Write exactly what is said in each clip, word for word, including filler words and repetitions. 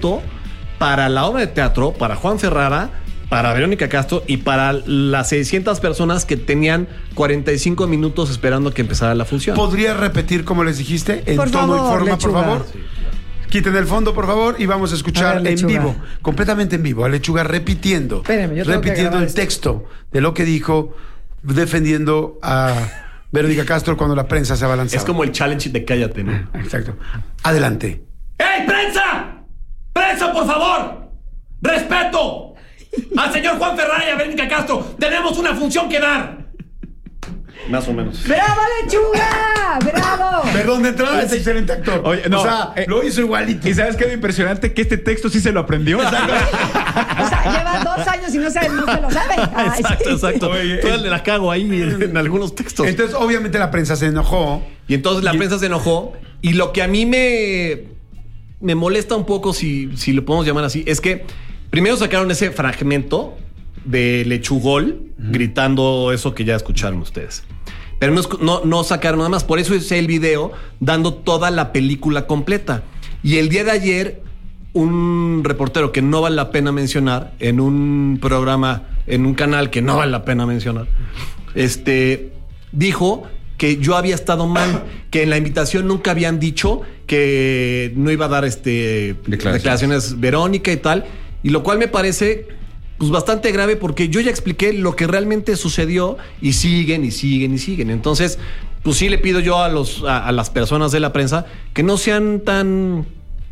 perfecto para la obra de teatro, para Juan Ferrara, para Verónica Castro y para las seiscientas personas que tenían cuarenta y cinco minutos esperando que empezara la función. ¿Podrías repetir como les dijiste? En por tono favor, y forma, Lechuga. por favor. Sí, claro. Quiten el fondo, por favor, y vamos a escuchar a ver, en vivo, completamente en vivo, a Lechuga repitiendo, Espérame, yo repitiendo el texto de lo que dijo, defendiendo a Verónica Castro cuando la prensa se abalanzaba. Es como el challenge de cállate, ¿no? Exacto. Adelante. ¡Ey, prensa! ¡Prensa, por favor! ¡Respeto! Al señor Juan Ferrara y a Verónica Castro. Tenemos una función que dar. Más o menos. ¡Bravo, Lechuga! ¡Bravo! Perdón, de entrada es excelente actor. Oye, no, o sea, eh, lo hizo igualito. ¿Y sabes qué es lo impresionante? Que este texto sí se lo aprendió. O sea, lleva dos años y no, sabe, no se lo sabe. Ay, exacto, sí. exacto. Oye, Toda le la cago ahí en, en algunos textos. Entonces, obviamente, la prensa se enojó. Y entonces la y... prensa se enojó. Y lo que a mí me, me molesta un poco, si, si lo podemos llamar así, es que primero sacaron ese fragmento de Lechugol, uh-huh, gritando eso que ya escucharon ustedes. Pero no, no, no sacaron nada más. Por eso hice el video dando toda la película completa. Y el día de ayer, un reportero que no vale la pena mencionar, en un programa, en un canal que no vale la pena mencionar, este, dijo que yo había estado mal, que en la invitación nunca habían dicho que no iba a dar este, declaraciones. declaraciones Verónica y tal. Y lo cual me parece... pues bastante grave, porque yo ya expliqué lo que realmente sucedió y siguen y siguen y siguen. Entonces, pues sí le pido yo a los a, a las personas de la prensa que no sean tan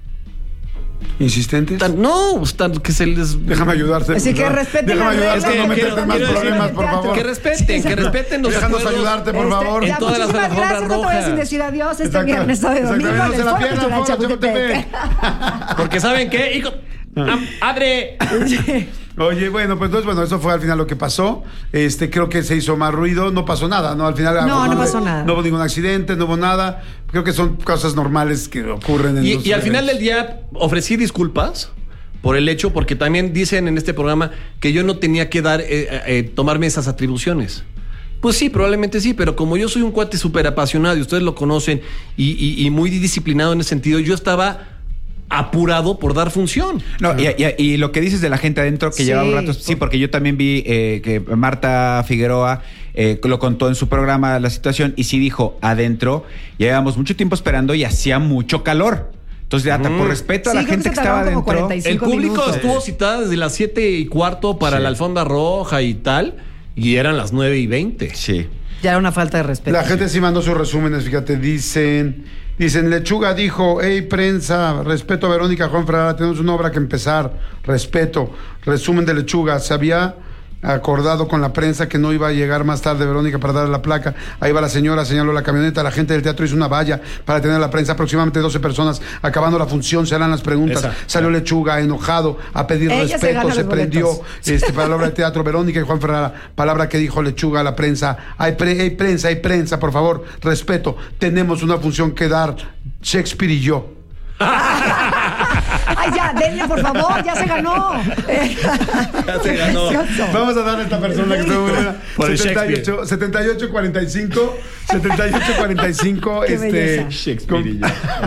insistentes. Tan, no, pues tan, que se les déjame ayudarte. Así que respeten. Déjame ayudarte a no meterte más quiero problemas, decir, por favor. Que respeten, que respeten los Déjanos acuerdos. ayudarte, por favor. Este, En todas las muchísimas alfombras gracias, no te vayas sin rojas. decir adiós este Exacto. viernes, sábado y domingo en Exacto, el no se la Foro pierdan, Cultural Foro Chapultepec. Porque ¿saben qué? Hijo, ¡adre! Oye, bueno, pues entonces, bueno, eso fue al final lo que pasó. Este, creo que se hizo más ruido, no pasó nada, ¿no? Al final no, no pasó nada. No hubo ningún accidente, no hubo nada. Creo que son cosas normales que ocurren en Y, los y al final eventos. del día ofrecí disculpas por el hecho, porque también dicen en este programa que yo no tenía que dar, eh, eh, tomarme esas atribuciones. Pues sí, probablemente sí, pero como yo soy un cuate súper apasionado y ustedes lo conocen y, y, y muy disciplinado en ese sentido, yo estaba apurado por dar función. No, y, y, y lo que dices de la gente adentro que Sí. lleva un rato, sí, porque yo también vi eh, que Marta Figueroa eh, lo contó en su programa la situación y sí dijo, adentro llevábamos mucho tiempo esperando y hacía mucho calor. Entonces, hasta mm. por respeto a Sí, la creo gente que que, se estaba tardaron como adentro. cuarenta y El cinco público minutos. estuvo citada desde las siete y cuarto para Sí. la alfombra roja y tal, y eran las nueve y veinte. Sí. Ya era una falta de respeto. La gente sí mandó sus resúmenes, fíjate, dicen, dicen, Lechuga dijo, hey, prensa, respeto a Verónica Juan Ferrara, tenemos una obra que empezar, respeto, resumen de Lechuga, se había acordado con la prensa que no iba a llegar más tarde Verónica para darle la placa, ahí va la señora, señaló la camioneta, la gente del teatro hizo una valla para tener la prensa, aproximadamente doce personas, acabando la función, se harán las preguntas, Exacto. salió Lechuga enojado a pedir Ella se respeto, gana se, los prendió boletos. este, para la obra de teatro, Verónica y Juan Ferrara, palabra que dijo Lechuga a la prensa, hay, pre, hay prensa, hay prensa, por favor, respeto, tenemos una función que dar, Shakespeare y yo. Ay, ya, denle, por favor, ya se ganó. Ya se ganó. Vamos a darle a esta persona que estuvo muy buena. Por el setenta y ocho, setenta y ocho cuarenta y cinco setenta y ocho cuarenta y cinco Qué este belleza. Shakespeare y yo.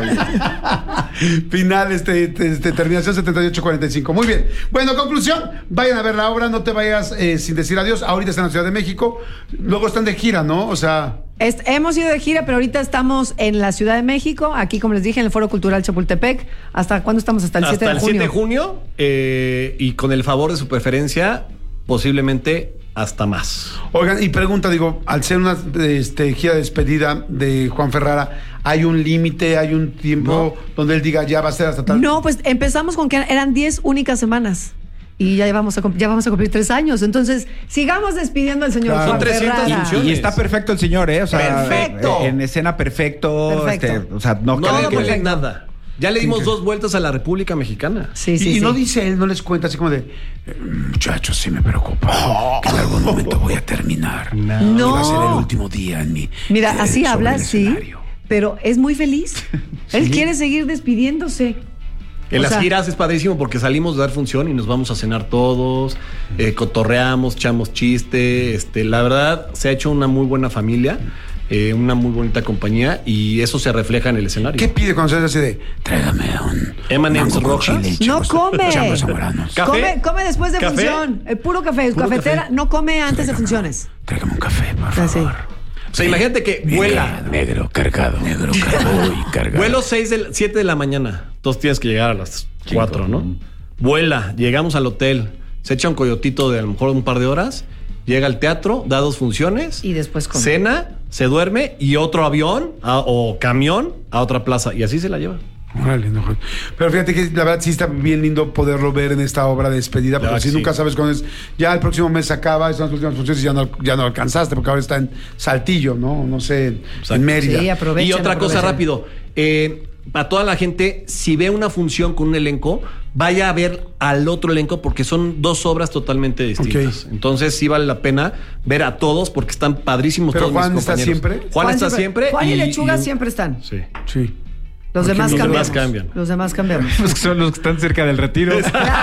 final este, este terminación setenta y ocho cuarenta y cinco. Muy bien. Bueno, conclusión, vayan a ver la obra, no te vayas eh, sin decir adiós. Ahorita están en la Ciudad de México, luego están de gira, ¿no? O sea, Est- hemos ido de gira, pero ahorita estamos en la Ciudad de México, aquí, como les dije, en el Foro Cultural Chapultepec. ¿Hasta cuándo estamos? Hasta el siete Hasta de el junio. siete de junio eh, y con el favor de su preferencia, posiblemente hasta más. oigan, y pregunta, digo, al ser una este, gira de despedida de Juan Ferrara, ¿hay un límite, hay un tiempo No. donde él diga ya va a ser hasta tal? No, pues empezamos con que eran diez únicas semanas. Y ya vamos, a, ya vamos a cumplir tres años. Entonces, sigamos despidiendo al señor Claro. Juan Son trescientas Ferrara. funciones. Y está perfecto el señor, ¿eh? O sea, Perfecto. eh, en escena perfecto. Perfecto. Este, o sea, no, No creen le que- duele nada. Ya le dimos dos vueltas a la República Mexicana. Sí, Y, sí, y sí. no dice él, no les cuenta así como de, "Eh, muchachos, sí me preocupa que en algún momento voy a terminar. No. Y va a ser el último día en mi. Mira, eh, así sobre habla, el sí, escenario". pero es muy feliz. Él quiere seguir despidiéndose. En O las sea, giras es padrísimo porque salimos de dar función y nos vamos a cenar todos, eh, cotorreamos, echamos chiste. Este, la verdad, se ha hecho una muy buena familia. eh, una muy bonita compañía y eso se refleja en el escenario. ¿Qué pide cuando se hace así de tráigame un eme and eme's mango con rojas? chile y No changos- come. changos zamoranos? ¿Café? Come, come después de ¿Café? función. El puro café. Puro Cafetera, café. no come antes de funciones. Tráigame un café, por favor. Así. O sea, imagínate que vuela. Negro, cargado. Negro, cargado y cargado. Vuelo seis del, siete de la mañana. Entonces tienes que llegar a las cuatro, ¿no? Vuela, llegamos al hotel, se echa un coyotito de a lo mejor un par de horas, llega al teatro, da dos funciones. Y después come. Cena, se duerme y otro avión a- o camión a otra plaza. Y así se la lleva. Órale, no, joder. Pero fíjate que la verdad sí está bien lindo poderlo ver en esta obra de despedida, porque Claro si que nunca sí. sabes cuándo es. Ya el próximo mes se acaba, están las últimas funciones y ya no, ya no alcanzaste, porque ahora está en Saltillo, ¿no? No sé, en, Exacto. en Mérida. Sí, aprovechen. Y otra cosa aprovechen. rápido. Eh, a toda la gente, si ve una función con un elenco, vaya a ver al otro elenco porque son dos obras totalmente distintas. Ok. Entonces sí vale la pena ver a todos porque están padrísimos Pero todos Juan mis está compañeros. siempre. Juan, está siempre. Juan y, Lechuga y- siempre están. Sí. Sí. Los Porque demás los cambiamos. demás cambian. Los demás cambiamos. Los que son los que están cerca del retiro.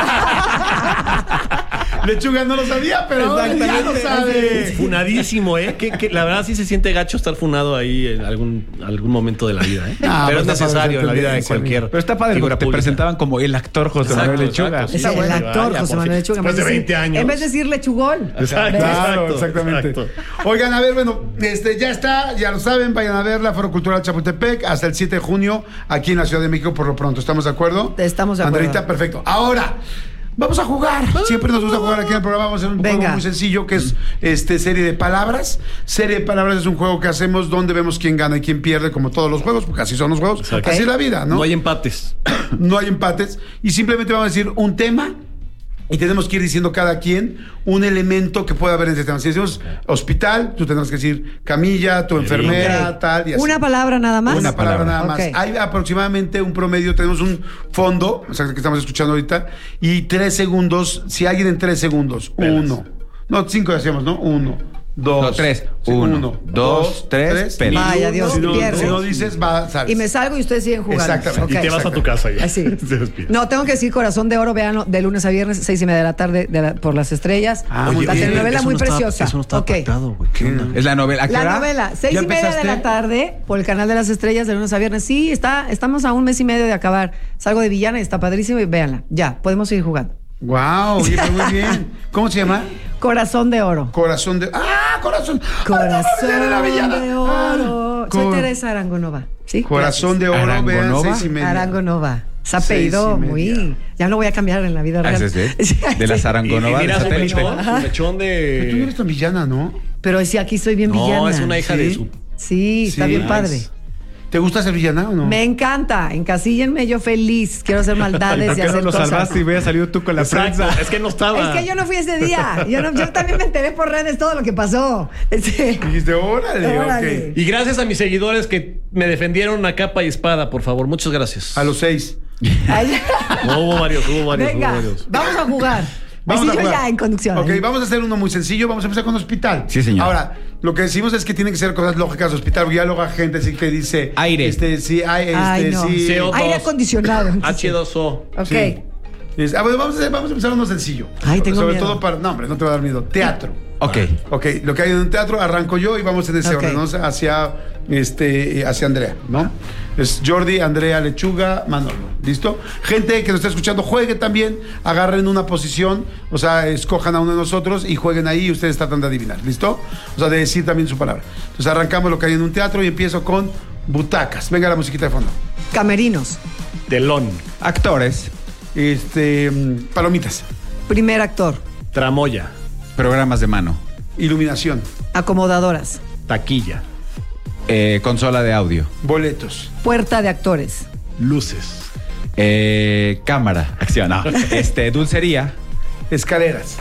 Lechuga no lo sabía, pero ahora ya lo sabe. Funadísimo, ¿eh? Que, que la verdad sí se siente gacho estar funado ahí en algún, algún momento de la vida, ¿eh? Ah, Pero es pues está necesario padre en la vida de tendencia, cualquier. Pero está padre figura porque te pública. presentaban como el actor José Exacto, Manuel Lechuga. exacto, sí. Es el Vaya, actor vaya, José por Manuel fin. Lechuga. Después de En vez veinte años. En vez de decir Lechugol. Exacto, Claro, exacto, exactamente. exacto. Oigan, a ver, bueno, este ya está, ya lo saben, vayan a ver la Foro Cultural Chapultepec hasta el siete de junio aquí en la Ciudad de México por lo pronto. ¿Estamos de acuerdo? Estamos de acuerdo. Andreita, perfecto. Ahora, vamos a jugar. Siempre nos gusta jugar aquí en el programa. Vamos a hacer un Venga. juego muy sencillo que es este serie de palabras. Serie de palabras es un juego que hacemos donde vemos quién gana y quién pierde, como todos los juegos, porque así son los juegos. Exacto. Así es la vida, ¿no? No hay empates. No hay empates y simplemente vamos a decir un tema y tenemos que ir diciendo cada quien un elemento que pueda haber en ese tema. Si decimos hospital, tú tendrás que decir camilla, tu enfermera, Ok. tal y así. Una palabra nada más. Una palabra nada más. Ok. Hay aproximadamente un promedio, tenemos un fondo, o sea, que estamos escuchando ahorita, y tres segundos, si alguien en tres segundos, Pelas. uno, no, cinco decíamos, ¿no? Uno, dos, No, tres. sí, Uno, dos, tres, pelas. Vaya, Dios, si no, pierdes. si no dices, va, sabes. Y me salgo y ustedes siguen jugando. Exactamente. Y Ok. te vas a tu casa ya. Así. Te despides. No, tengo que decir Corazón de Oro, véanlo de lunes a viernes, seis y media de la tarde, de la- por las estrellas. Ah, la oye, telenovela eso muy no estaba- preciosa. Eso no estaba Ok. pactado, güey. ¿Qué onda? Es la novela. ¿A qué La hora? novela, seis ¿Ya y media de empezaste? la tarde, por el canal de las estrellas, de lunes a viernes. Sí, está, estamos a un mes y medio de acabar. Salgo de villana y está padrísimo y véanla. Ya, podemos seguir jugando. Wow, oye, pues muy bien. ¿Cómo se llama? Corazón de Oro. Corazón de. ¡Ah! Corazón. Corazón ¡Ah, la villana! de Oro. Ah, Soy co- Teresa Arangonova. ¿Sí? Corazón de oro, vean, Arangonova. seis y media. Arangonova. Se ha Seis apellido y media. muy. Ya lo voy a cambiar en la vida Ah, real. ese es de- de las Y, y Arangonova del mira su satélite. mechón, su mechón Pero tú no de... eres tan villana, ¿no? Pero sí, aquí soy bien No, villana. es una hija ¿Sí? de su... Sí, está Sí, bien nice. padre. ¿Te gusta ser villana o no? Me encanta. Encasíllenme, yo feliz. Quiero hacer maldades ¿Por y qué no hacer lo cosas. salvaste y hubiera salido tú con la Exacto, prensa? es que no estaba. Es que yo no fui ese día. Yo, no- yo también me enteré por redes todo lo que pasó. Este, Dijiste, órale, Órale. ok. Y gracias a mis seguidores que me defendieron a capa y espada, por favor. Muchas gracias. A los seis. ay- No, hubo varios, hubo varios, Venga, hubo varios. vamos a jugar. Vamos Así a yo jugar. ya en conducción. Ok, ¿eh? vamos a hacer uno muy sencillo. Vamos a empezar con hospital. Sí, señor. Ahora, lo que decimos es que tienen que ser cosas lógicas de hospital. Porque ya luego hay gente así que dice. Aire. Este, sí, hay, este, Ay, no. sí. C O dos. Aire acondicionado. H dos O. Ok. Sí. Es- ah, bueno, vamos, a, hacer- vamos a empezar uno sencillo. Ay, tengo Sobre miedo. todo para. No, hombre, no te va a dar miedo. Teatro. Ok. Ok, lo que hay en un teatro arranco yo y vamos en ese Ok. orden, ¿no? Hacia, este, hacia Andrea, ¿no? Es Jordi, Andrea, Lechuga, Manolo. ¿Listo? Gente que nos está escuchando, juegue también, agarren una posición, o sea, escojan a uno de nosotros y jueguen ahí y ustedes tratan de adivinar. ¿Listo? O sea, de decir también su palabra. Entonces arrancamos lo que hay en un teatro y empiezo con butacas. Venga la musiquita de fondo. Camerinos. Telón. Actores. Este, mm, palomitas. Primer actor. Tramoya. Programas de mano. Iluminación. Acomodadoras. Taquilla. Eh, consola de audio. Boletos. Puerta de actores. Luces. Eh, cámara. Acción. No. Este, dulcería. Escaleras.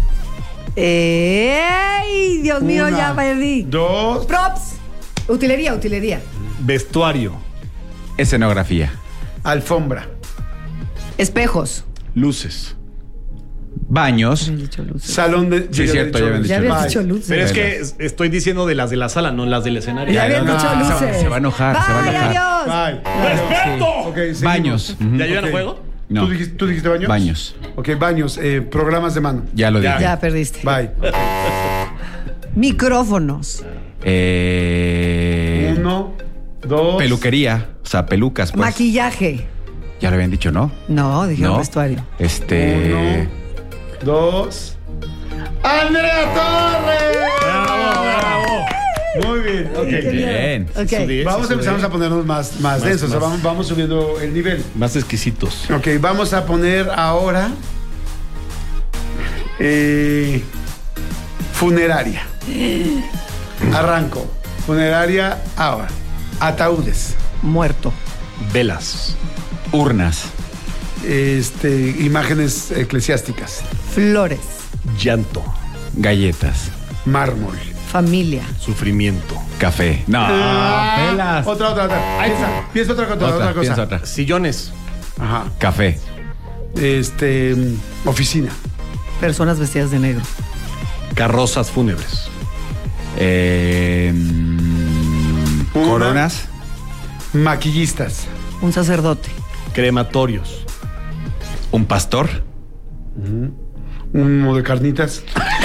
Eh, ¡Ey! Dios mío, Una, ya perdí. Dos. Props. Utilería, utilería. Vestuario. Escenografía. Alfombra. Espejos. Luces. Baños. He dicho luces. Salón de. Sí, cierto, ya habían Ya dicho habías Bye. dicho luces. Pero es Velas. que es- estoy diciendo de las de la sala, no las del escenario. Ya Ya, habían no, dicho no, luces. se va a enojar, se va a Bye, enojar. adiós. Bye. ¡Respeto! Ok, seguimos. Baños. Ujú. ¿Ya yo ya no Ok. juego? No. ¿Tú, dijiste, tú dijiste baños? Baños. Ok, baños. eh, programas de mano. Ya lo Ya. dije. Ya perdiste. Bye. Micrófonos. Eh, Uno, dos. Peluquería. O sea, pelucas, pues. Maquillaje. Ya lo habían dicho, ¿no? No, dijeron No. vestuario. Este. Uno, dos. ¡Andrea Torres! ¡Bravo, bravo! Muy bien, ok. Qué bien. Bien. Ok. Eso de- Vamos, eso empezamos de- a ponernos más, más, Más, densos, o sea, más. vamos, vamos subiendo el nivel. Más exquisitos. Ok, vamos a poner ahora eh, funeraria. Arranco. Funeraria ahora. Ataúdes. Muerto. Velas. Urnas. Este, imágenes eclesiásticas. Flores. Llanto. Galletas. Mármol. Familia. Sufrimiento. Café. No. Ah, velas. Otra, otra, otra. Piensa, piensa otra, cosa, otra, cosa. piensa otra. Sillones. Ajá. Café. Este, mm, oficina. Personas vestidas de negro. Carrozas fúnebres. Eh, mm, Una. coronas. Maquillistas. Un sacerdote. Crematorios. Un pastor. Uno de carnitas.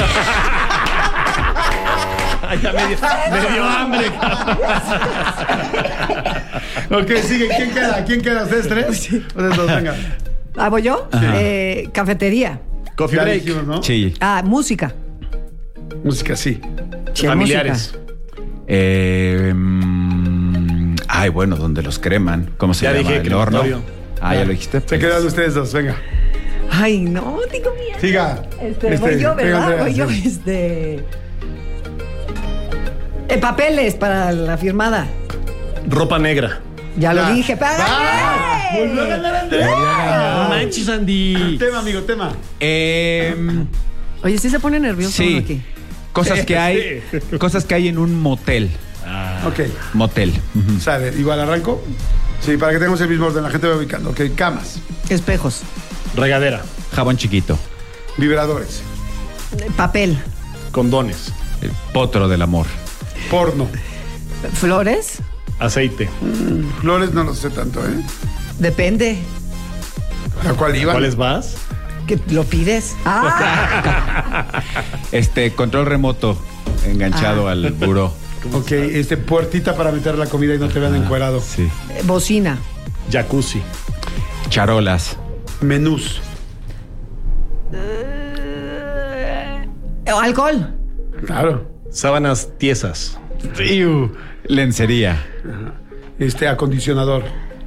Ay, ya me dio, me dio hambre. Ok, sigue. ¿Quién queda? ¿Quién queda? ¿Ustedes tres? Ustedes dos, venga. ¿Ah, voy yo? Eh, cafetería. Coffee Ya break. dijimos, ¿no? Sí. Ah, música. Música, sí. Che, Familiares. música. Eh, mm, ay, bueno, donde los creman. ¿Cómo se Ya llama? dije, El horno. crematorio. Ah, ya lo dijiste. Se Pues. quedan ustedes dos, venga. Ay, no, tengo miedo. Siga. Este, Este, voy yo, venga, ¿verdad? Andrea, Voy yo, sí. este. Eh, papeles para la firmada. Ropa negra. Ya lo Ya. dije. ¡Ay! ¡Va! Volvió a ganar Andrea. No manches, Andy. Tema, amigo, tema. Eh, Oye, sí se pone nervioso uno sí. aquí. Cosas Sí, que hay. Cosas que hay en un motel. Ok, Motel. Ujú. sale. Igual arranco. Sí, para que tengamos el mismo orden, la gente va ubicando. Ok, camas, Espejos. Regadera. Jabón chiquito. vibradores, Eh, Papel. Condones. El potro del amor. porno. Flores. Aceite. Flores no lo sé tanto, ¿eh? Depende. ¿A cuál iban? ¿Cuáles vas? Que lo pides. Ah, Este, control remoto enganchado Ah. al buró. Ok, este, puertita para meter la comida y no te vean encuerado. Sí. eh, bocina. Jacuzzi. Charolas. Menús. Eh, alcohol. Claro. Sábanas tiesas. Lencería. Este, acondicionador.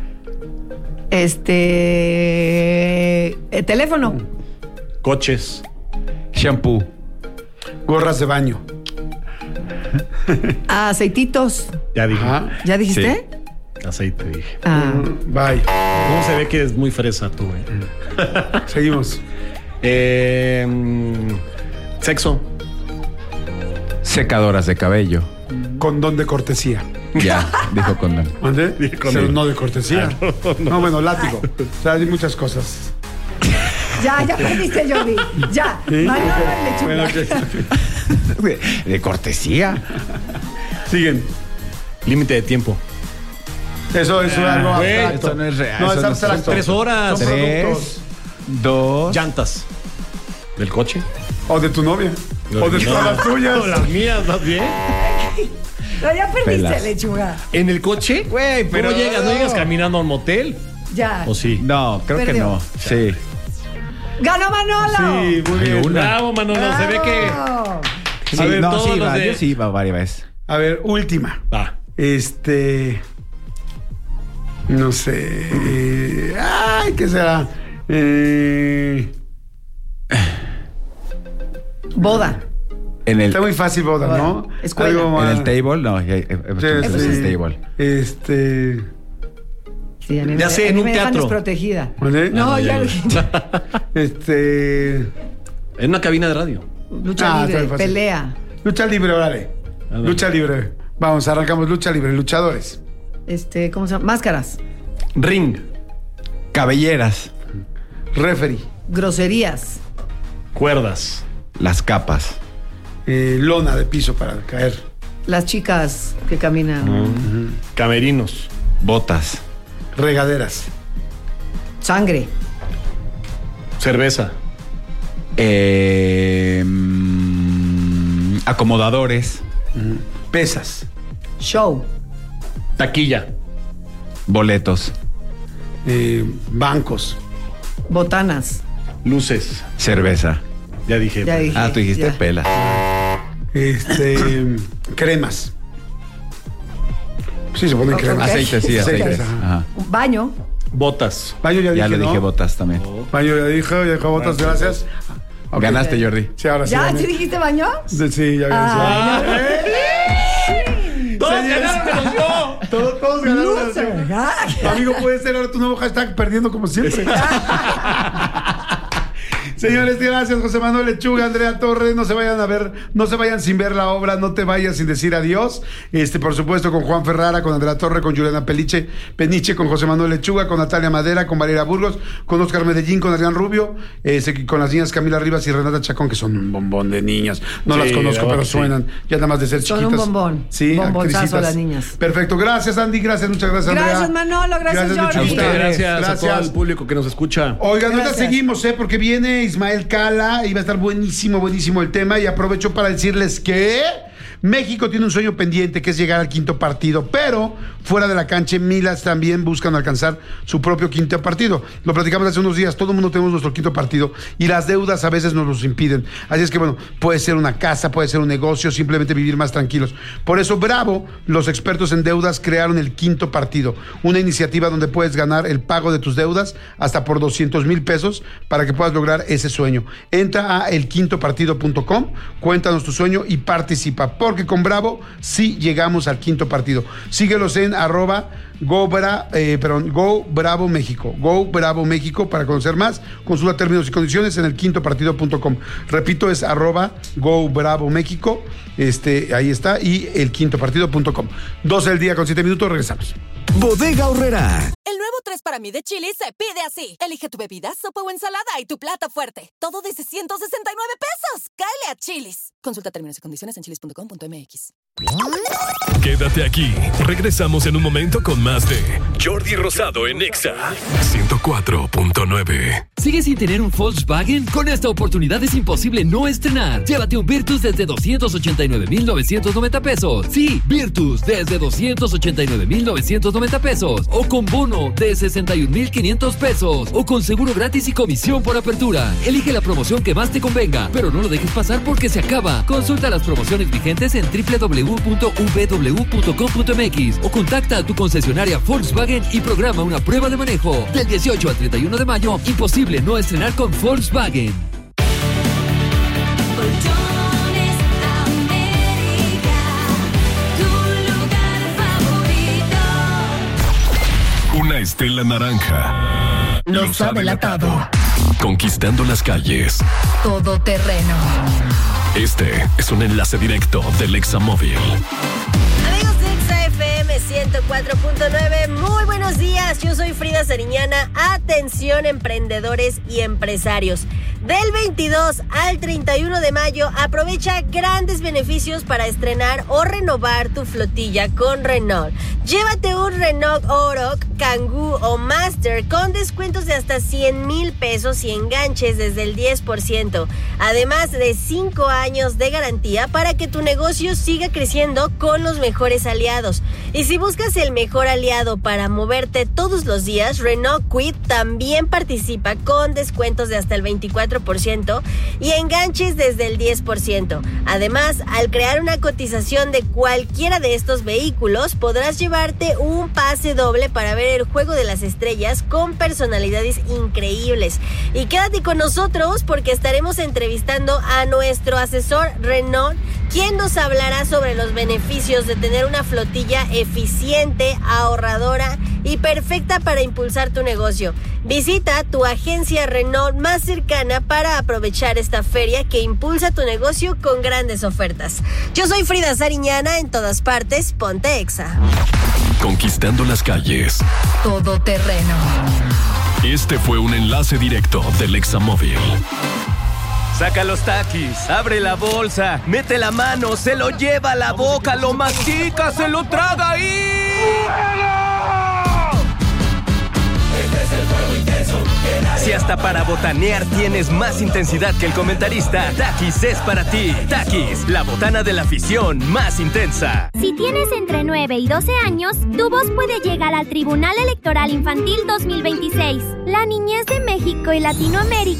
Este. eh, teléfono. Coches. Shampoo. Gorras de baño. Aceititos. Ya dije. Ajá. ¿Ya dijiste? Aceite, dije. Ah. Bye. ¿Cómo se ve que es muy fresa tú, eh? Seguimos. Eh, mm, sexo. Secadoras de cabello. Condón de cortesía. Ya, dijo condón. ¿Mande? Dije Pero condón. no de cortesía. no, bueno, látigo. O sea, hay muchas cosas. Ya, ya perdiste, Jordi. Ya. ¿Sí? Mañana Ok. lechuga. Bueno, ok. De cortesía. Siguen. Límite de tiempo. Eso es algo güey, abstracto. eso no es real, No, eso es no- abstracto. son tres horas. Son Tres. productos. Dos. Llantas. ¿Del coche? O de tu novia. O de No. todas las tuyas. O las mías, más bien. No, ya perdiste, Pelas. lechuga. ¿En el coche? Güey, pero- ¿Cómo llegas? ¿No llegas caminando a un motel? Ya. ¿O sí? No, creo que Perdió. no. Sí. ¡Ganó Manolo! Sí, muy Hay bien. una. Bravo, Manolo. Se ve que... ¡Bravo! Sí, A ver, no, todos sí, los va, de- yo sí iba varias veces. A ver, última. Va. Este. No sé. eh, ay, ¿qué será? Eh, Boda. En el, está muy fácil, boda, ¿no? Escuela. Algo en más- el table, no. ya- ya- Sí, en sí. el table. Este. Sí, a mí Ya me, sé, a en mí un me dejan teatro. desprotegida. ¿Vale? No, Ah, no, ya ya, lo ya. dije. Este. En una cabina de radio. Lucha Ah, está libre, muy fácil. pelea. Lucha libre, órale. Ándale. Lucha libre. Vamos, arrancamos lucha libre. Luchadores. Este, ¿cómo se llama? Máscaras. Ring. Cabelleras. Referee. Groserías. Cuerdas. Las capas. eh, lona de piso para caer. Las chicas que caminan. Camerinos. Botas. Regaderas. Sangre. Cerveza. Eh, mm, acomodadores. Pesas. Show. Taquilla. Boletos. Eh, bancos. Botanas. Luces. Cerveza. Ya dije. Ya dije. Ah, tú dijiste Ya. pela. Este. cremas. Sí, se ponen Ok. cremas. Aceite, sí, Aceites, aceite. ajá. Ajá. Un baño. Botas. Baño ya, Ya dije, lo dije, ¿no? botas también. Baño ya dijo, ya dijo botas, gracias. Ok. Ganaste, Jordi. Sí, ahora sí. ¿Ya? gané. ¿Sí dijiste baño? Sí, sí, ya gané. Ay, ¡Todos Señores. ganaron menos yo! Todos, todos ganaron. Loser. Ay. Tu amigo puede ser ahora tu nuevo hashtag perdiendo como siempre. Señores, gracias, José Manuel Lechuga, Andrea Torres. No se vayan a ver, no se vayan sin ver la obra, no te vayas sin decir adiós. Este, por supuesto, con Juan Ferrara, con Andrea Torres, con Juliana Peliche, Peniche, con José Manuel Lechuga, con Natalia Madera, con Valeria Burgos, con Oscar Medellín, con Adrián Rubio, eh, con las niñas Camila Rivas y Renata Chacón, que son un bombón de niñas. No Sí, las la conozco, verdad pero que sí. suenan ya nada más de ser Son chiquitas. un bombón. Sí, Bombonzazo actricitas. las niñas. Perfecto, gracias Andy, gracias, muchas gracias Andrea. Gracias, Manolo, gracias, Jordi. A Lechuguita. usted, gracias, Gracias. a todo el público que nos escucha. Oigan, ahorita Gracias. seguimos, ¿eh? Porque viene Ismael Cala y va a estar buenísimo, buenísimo el tema. Y aprovecho para decirles que México tiene un sueño pendiente, que es llegar al quinto partido, pero fuera de la cancha, Milas también buscan alcanzar su propio quinto partido. Lo platicamos hace unos días, todo el mundo tenemos nuestro quinto partido y las deudas a veces nos los impiden. Así es que, bueno, puede ser una casa, puede ser un negocio, simplemente vivir más tranquilos. Por eso, bravo, los expertos en deudas crearon el quinto partido, una iniciativa donde puedes ganar el pago de tus deudas hasta por doscientos mil pesos para que puedas lograr ese sueño. Entra a el quinto partido punto com, cuéntanos tu sueño y participa, porque con Bravo sí llegamos al quinto partido. Síguelos en arroba Go, Bra, eh, perdón, Go Bravo México. Go Bravo México para conocer más. Consulta términos y condiciones en el quinto partido punto com. Repito, es arroba Go Bravo México. Este, ahí está. Y el quinto partido punto com. doce del día con siete minutos. Regresamos. Bodega Aurrerá. El nuevo tres para mí de Chili's se pide así. Elige tu bebida, sopa o ensalada y tu plato fuerte. Todo desde ciento sesenta y nueve pesos. Cáele a Chili's. Consulta términos y condiciones en chilis punto com punto m x. Quédate aquí. Regresamos en un momento con más de Jordi Rosado en Exa ciento cuatro punto nueve. ¿Sigues sin tener un Volkswagen? Con esta oportunidad es imposible no estrenar. Llévate un Virtus desde doscientos ochenta y nueve mil novecientos noventa pesos. Sí, Virtus desde doscientos ochenta y nueve mil novecientos noventa pesos. O con bono de sesenta y un mil quinientos pesos. O con seguro gratis y comisión por apertura. Elige la promoción que más te convenga, pero no lo dejes pasar porque se acaba. Consulta las promociones vigentes en doble u doble u doble u punto v w punto com punto m x o contacta a tu concesionaria Volkswagen y programa una prueba de manejo. Del dieciocho al treinta y uno de mayo, imposible no estrenar con Volkswagen. Colchones América, tu lugar favorito. Una estela naranja Los ha delatado. conquistando las calles. Todo terreno. Este es un enlace directo del Examóvil. Amigos de Exa F M ciento cuatro punto nueve, muy buenos días, yo soy Frida Sariñana. Atención emprendedores y empresarios. Del veintidós al treinta y uno de mayo, aprovecha grandes beneficios para estrenar o renovar tu flotilla con Renault. Llévate un Renault Oroch, Kangoo o Master con descuentos de hasta cien mil pesos y enganches desde el diez por ciento. Además de cinco años de garantía para que tu negocio siga creciendo con los mejores aliados. Y si buscas el mejor aliado para moverte todos los días, Renault Kwid también participa con descuentos de hasta el veinticuatro por ciento y enganches desde el diez por ciento. Además, al crear una cotización de cualquiera de estos vehículos, podrás llevarte un pase doble para ver el juego de las estrellas con personalidades increíbles. Y quédate con nosotros porque estaremos entrevistando a nuestro asesor Renault, quien nos hablará sobre los beneficios de tener una flotilla eficiente, ahorradora y perfecta para impulsar tu negocio. Visita tu agencia Renault más cercana para aprovechar esta feria que impulsa tu negocio con grandes ofertas. Yo soy Frida Sariñana, en todas partes, ponte Exa. Conquistando las calles. Todo terreno. Este fue un enlace directo del Examóvil. Saca los taquis, abre la bolsa, mete la mano, se lo lleva a la boca, lo mastica, se lo traga y... Este es el fuego intenso que Si hasta para botanear tienes más intensidad que el comentarista, Takis es para ti. Takis, la botana de la afición más intensa. Si tienes entre nueve y doce años, tu voz puede llegar al Tribunal Electoral Infantil dos mil veintiséis. La niñez de México y Latinoamérica